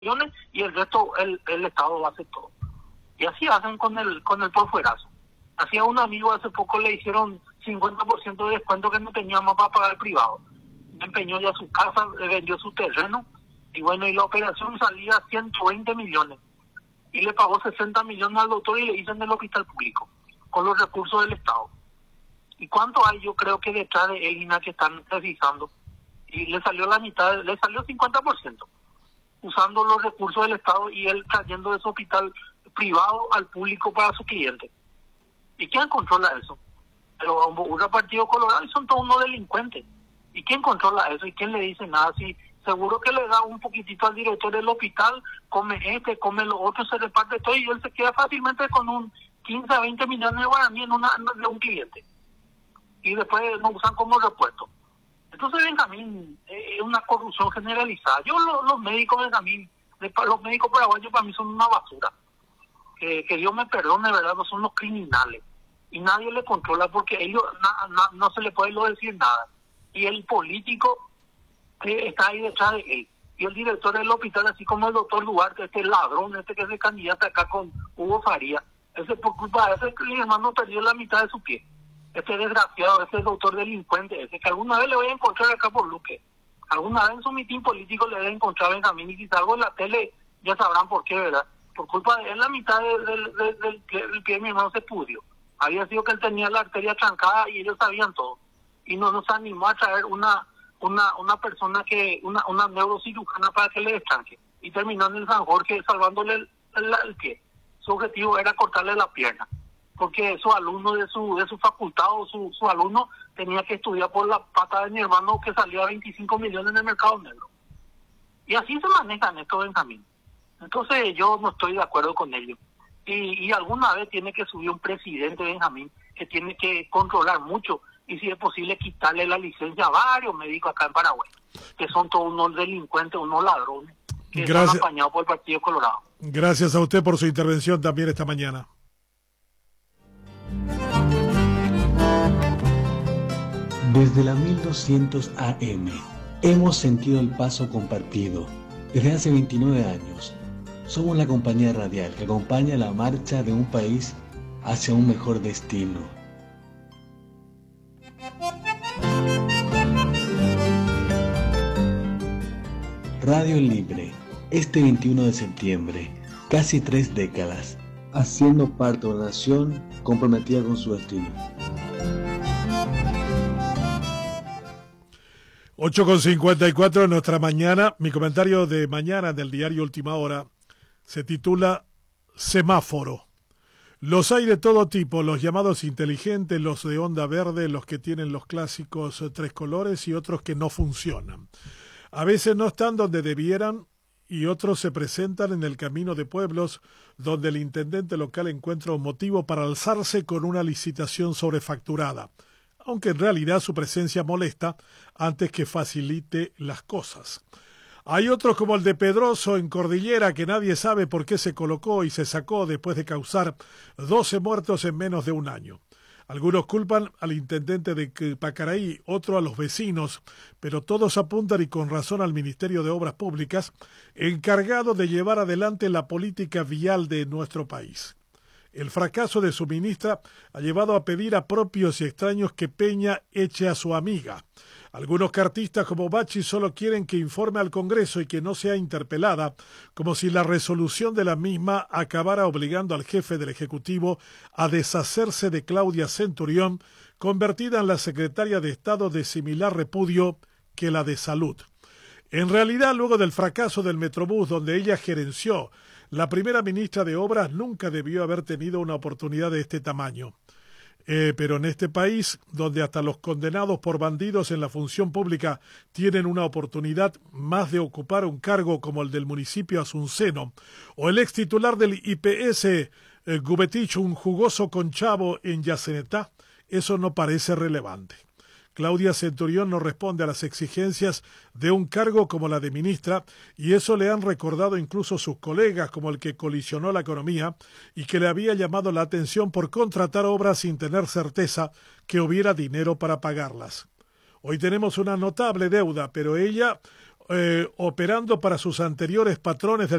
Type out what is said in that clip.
millones y el resto el Estado hace todo. Y así hacen con el porfuerazo. Así a un amigo hace poco le hicieron 50% de descuento que no tenía más para pagar el privado. Empeñó ya su casa, vendió su terreno y bueno, y la operación salía a 120 millones. Y le pagó 60 millones al doctor y le hizo en el hospital público, con los recursos del Estado. ¿Y cuánto hay? Yo creo que detrás de Elina que están revisando. Y le salió la mitad, le salió 50%, usando los recursos del Estado y él trayendo de su hospital privado al público para su cliente. ¿Y quién controla eso? Pero un partido colorado y son todos unos delincuentes. ¿Y quién controla eso? ¿Y quién le dice nada? Si seguro que le da un poquitito al director del hospital, come come lo otro, se reparte todo y él se queda fácilmente con un 15 a 20 millones de guaraní de un cliente. Y después lo usan como repuesto. Entonces, Benjamín, es una corrupción generalizada. Los médicos, Benjamín, los médicos paraguayos para mí son una basura. Que Dios me perdone, ¿verdad? No son los criminales. Y nadie le controla porque ellos no se le puede decir nada. Y el político está ahí detrás de él. Y el director del hospital, así como el doctor Duarte, este ladrón, que es el candidato acá con Hugo Faría, ese por culpa de ese, mi hermano perdió la mitad de su pie. Este desgraciado, ese doctor delincuente, ese que alguna vez le voy a encontrar acá por Luque. Alguna vez en su mitin político le voy a encontrar a Benjamín y si salgo en la tele ya sabrán por qué, ¿verdad? Por culpa de él la mitad del pie de mi hermano se pudrió. Había sido que él tenía la arteria trancada y ellos sabían todo. Y no nos animó a traer una persona una neurocirujana para que le destranque. Y terminó en el San Jorge salvándole el pie. Su objetivo era cortarle la pierna. Porque su alumno de su facultad o su alumno tenía que estudiar por la pata de mi hermano que salía a 25 millones en el mercado negro. Y así se manejan estos Benjamín. Entonces yo no estoy de acuerdo con ellos. Y alguna vez tiene que subir un presidente, Benjamín, que tiene que controlar mucho y si es posible quitarle la licencia a varios médicos acá en Paraguay, que son todos unos delincuentes, unos ladrones, que están apañados por el Partido Colorado. Gracias a usted por su intervención también esta mañana. Desde la 1200 AM hemos sentido el paso compartido. Desde hace 29 años somos la compañía radial que acompaña la marcha de un país hacia un mejor destino. Radio Libre, este 21 de septiembre, casi 3 décadas, haciendo parte de una nación comprometida con su destino. 8:54 en nuestra mañana. Mi comentario de mañana del diario Última Hora se titula Semáforo. Los hay de todo tipo, los llamados inteligentes, los de onda verde, los que tienen los clásicos 3 colores y otros que no funcionan. A veces no están donde debieran y otros se presentan en el camino de pueblos donde el intendente local encuentra un motivo para alzarse con una licitación sobrefacturada, aunque en realidad su presencia molesta antes que facilite las cosas. Hay otros como el de Pedroso en Cordillera que nadie sabe por qué se colocó y se sacó después de causar 12 muertos en menos de un año. Algunos culpan al intendente de Pacaraí, otros a los vecinos, pero todos apuntan y con razón al Ministerio de Obras Públicas, encargado de llevar adelante la política vial de nuestro país. El fracaso de su ministra ha llevado a pedir a propios y extraños que Peña eche a su amiga. Algunos cartistas como Bachi solo quieren que informe al Congreso y que no sea interpelada, como si la resolución de la misma acabara obligando al jefe del Ejecutivo a deshacerse de Claudia Centurión, convertida en la secretaria de Estado de similar repudio que la de Salud. En realidad, luego del fracaso del Metrobús, donde ella gerenció, la primera ministra de Obras nunca debió haber tenido una oportunidad de este tamaño. Pero en este país, donde hasta los condenados por bandidos en la función pública tienen una oportunidad más de ocupar un cargo como el del municipio asunceno, o el ex titular del IPS, Gubetich, un jugoso conchavo en Yacenetá, eso no parece relevante. Claudia Centurión no responde a las exigencias de un cargo como la de ministra y eso le han recordado incluso sus colegas como el que colisionó la economía y que le había llamado la atención por contratar obras sin tener certeza que hubiera dinero para pagarlas. Hoy tenemos una notable deuda, pero ella operando para sus anteriores patrones del